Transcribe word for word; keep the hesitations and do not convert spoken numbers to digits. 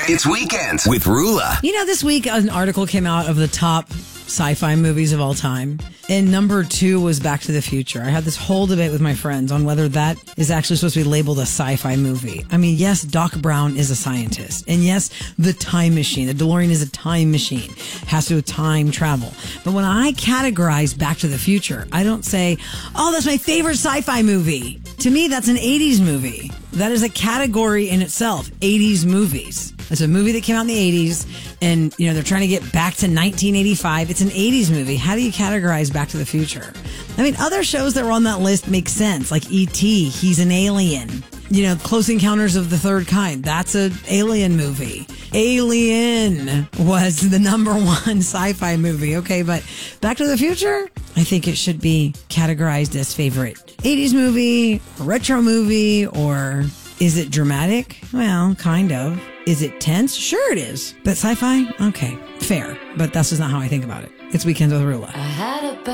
It's Weekends with Rula. You know, this week an article came out of the top sci-fi movies of all time. And number two was Back to the Future. I had this whole debate with my friends on whether that is actually supposed to be labeled a sci-fi movie. I mean, yes, Doc Brown is a scientist. And yes, the time machine, the DeLorean is a time machine. Has to do with time travel. But when I categorize Back to the Future, I don't say, oh, that's my favorite sci-fi movie. To me, that's an eighties movie. That is a category in itself, eighties movies. It's a movie that came out in the eighties, and you know they're trying to get back to nineteen eighty-five. It's an eighties movie. How do you categorize Back to the Future? I mean, other shows that were on that list make sense, like E T. He's an alien. You know, Close Encounters of the Third Kind. That's an alien movie. Alien was the number one sci-fi movie. Okay, but Back to the Future, I think it should be categorized as favorite eighties movie, retro movie, or is it dramatic? Well, kind of. Is it tense? Sure it is. But sci-fi? Okay, fair. But that's just not how I think about it. It's Weekends with Rula.